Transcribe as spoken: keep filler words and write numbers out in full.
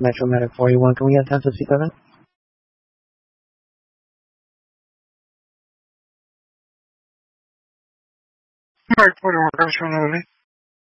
Metro Medic forty-one. Can we get ten fifty-seven? Mike forty-one, can I show another lead?